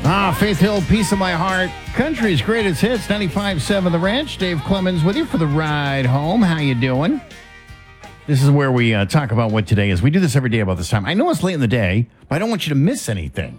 Faith Hill, Piece of My Heart, country's greatest hits, 95.7 The Ranch. Dave Clemens with you for the ride home. How you doing? This is where we talk about what today is. We do this every day about this time. I know it's late in the day, but I don't want you to miss anything.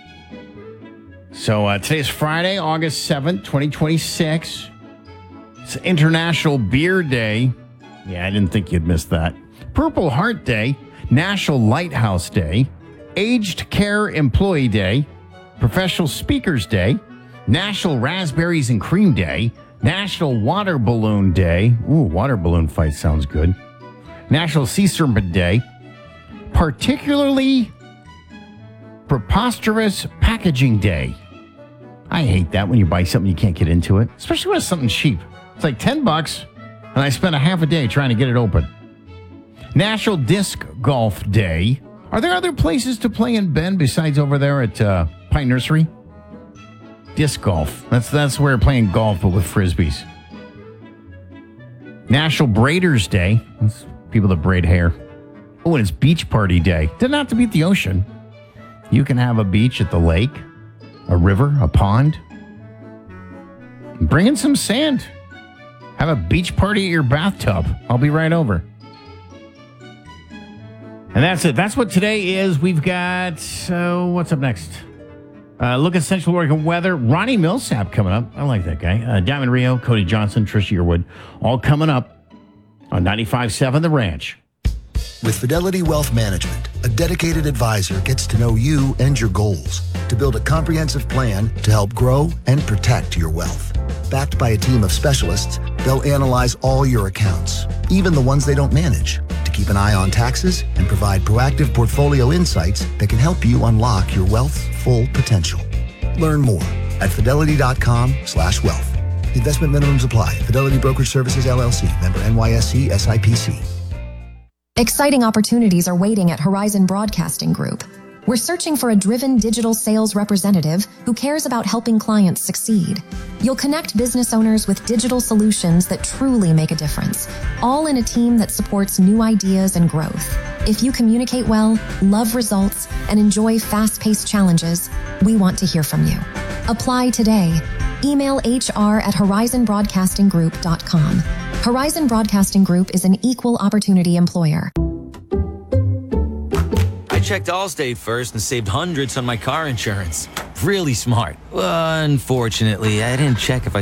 So today is Friday, August 7th, 2026. It's International Beer Day. Yeah, I didn't think you'd miss that. Purple Heart Day, National Lighthouse Day, Aged Care Employee Day, Professional Speakers Day, National Raspberries and Cream Day, National Water Balloon Day. Ooh, water balloon fight sounds good. National Sea Serpent Day, Particularly Preposterous Packaging Day. I hate that when you buy something you can't get into it, especially when it's something cheap. It's like $10, and I spent a half a day trying to get it open. National Disc Golf Day. Are there other places to play in Bend besides over there at Pine Nursery? Disc golf. That's where you're playing golf, but with frisbees. National Braiders Day. That's people that braid hair. Oh, and it's Beach Party Day. Doesn't have to be at the ocean. You can have a beach at the lake, a river, a pond. Bring in some sand. Have a beach party at your bathtub. I'll be right over. And that's it. That's what today is. We've got, what's up next? Look at Central Oregon weather. Ronnie Millsap coming up. I like that guy. Diamond Rio, Cody Johnson, Tricia Yearwood, all coming up on 95.7 The Ranch. With Fidelity Wealth Management, a dedicated advisor gets to know you and your goals to build a comprehensive plan to help grow and protect your wealth. Backed by a team of specialists, they'll analyze all your accounts, even the ones they don't manage, to keep an eye on taxes and provide proactive portfolio insights that can help you unlock your wealth's full potential. Learn more at fidelity.com/wealth. Investment minimums apply. Fidelity Brokerage Services, LLC. Member NYSE SIPC. Exciting opportunities are waiting at Horizon Broadcasting Group. We're searching for a driven digital sales representative who cares about helping clients succeed. You'll connect business owners with digital solutions that truly make a difference, all in a team that supports new ideas and growth. If you communicate well, love results, and enjoy fast-paced challenges, we want to hear from you. Apply today. Email hr@horizonbroadcastinggroup.com. Horizon Broadcasting Group is an equal opportunity employer. I checked Allstate first and saved hundreds on my car insurance. Really smart. Unfortunately, I didn't check if I